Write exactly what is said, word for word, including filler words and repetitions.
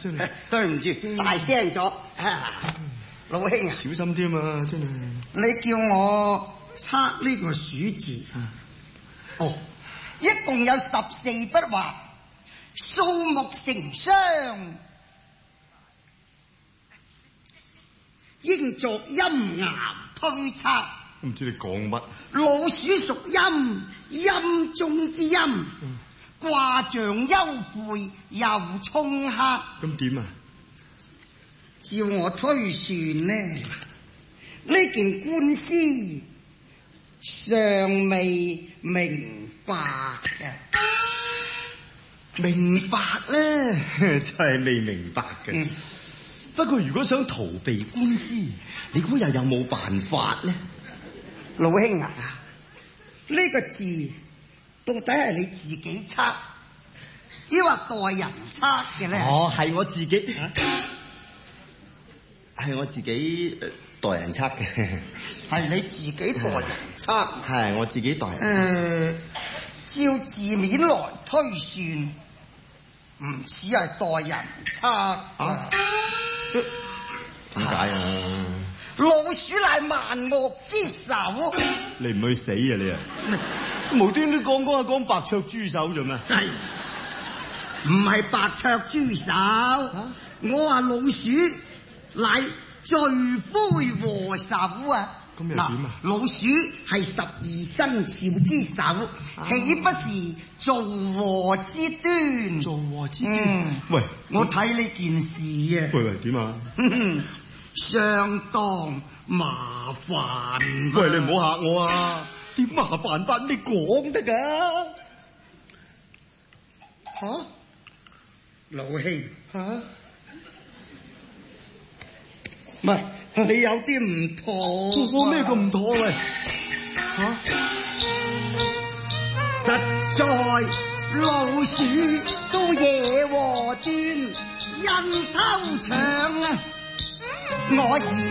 真係。 對唔住，大聲咗。老兄啊， 小心啲嘛，真係。 你叫我測呢個鼠字。哦，一共有十四筆畫，數目成雙，應作陰爻推測。 唔知你講乜？ 老鼠屬陰，陰中之陰，卦象幽晦又沖克。 咁點啊？ 照我推算呢，呢件官司尚未明白嘅。 明白咧，就係未明白嘅。嗯、不過如果想逃避官司，你估又有冇辦法咧？ 老兄啊，呢、這個字到底係你自己測，抑或代人測嘅咧？ 哦，係我自己。啊係我自己代人測嘅， 係你自己代人測， 係我自己代人測。誒、 呃，照字面來推算，唔似係代人測啊？ 點解啊？ 老鼠乃萬惡之首， 你唔去死啊你啊！無端端講講下講白灼豬手做咩？ 係唔係白灼豬手？啊、我話老鼠乃罪魁禍首啊！ 咁又點啊？ 老鼠係十二生肖之首，豈、啊、不是造禍之端？ 造禍之端。嗯、喂， 我睇呢件事啊！ 喂喂，點啊？ 相當麻煩。 喂，你唔好嚇我啊！點麻煩法？你講得㗎？ 吓、啊，老兄吓。啊唔係，你有啲唔妥。 我咩咁唔妥喂？吓、啊， 實在老鼠都惹禍端，因偷搶啊！我而